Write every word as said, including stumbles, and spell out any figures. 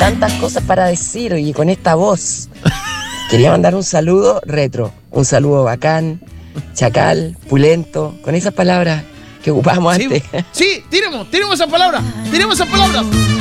tantas cosas para decir y con esta voz. Quería mandar un saludo retro, un saludo bacán, chacal, pulento, con esas palabras que ocupábamos Sí, antes. sí, tiremos, tiremos esas palabras, tiremos esas palabras.